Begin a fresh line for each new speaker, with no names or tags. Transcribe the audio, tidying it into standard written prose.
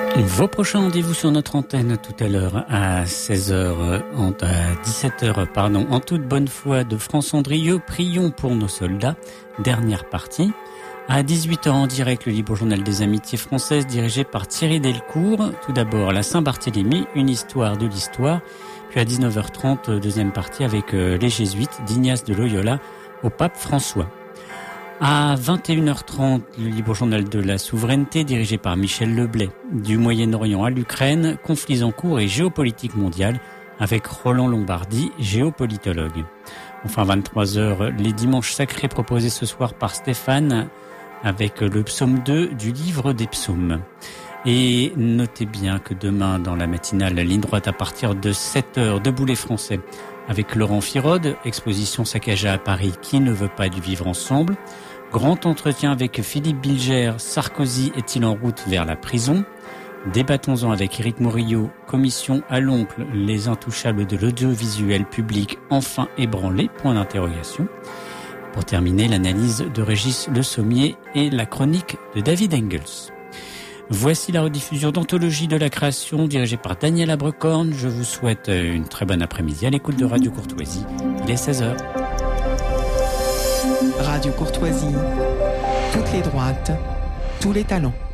Vos prochains rendez-vous sur notre antenne tout à l'heure à 16h, à 17h, en toute bonne foi de France Andrieux, Prions pour nos soldats, dernière partie. À 18h en direct, le libre journal des amitiés françaises dirigé par Thierry Delcourt. Tout d'abord, la Saint-Barthélemy, une histoire de l'histoire. Puis à 19h30, deuxième partie avec les jésuites d'Ignace de Loyola au pape François. À 21h30, le libre journal de la souveraineté dirigé par Michel Leblay. Du Moyen-Orient à l'Ukraine, conflits en cours et géopolitique mondiale avec Roland Lombardi, géopolitologue. Enfin, 23h, les dimanches sacrés proposés ce soir par Stéphane avec le psaume 2 du livre des psaumes. Et notez bien que demain, dans la matinale, la ligne droite à partir de 7h, Debout les Français avec Laurent Firode, exposition saccagée à Paris, qui ne veut pas du vivre ensemble. Grand entretien avec Philippe Bilger, Sarkozy est-il en route vers la prison? Débattons-en avec Éric Morillo, commission à l'oncle, les intouchables de l'audiovisuel public enfin ébranlés, point d'interrogation. Pour terminer, l'analyse de Régis Le Sommier et la chronique de David Engels. Voici la rediffusion d'Anthologie de la création dirigée par Daniel Abrecorn. Je vous souhaite une très bonne après-midi à l'écoute de Radio Courtoisie. Il est 16h.
Radio Courtoisie, toutes les droites, tous les talents.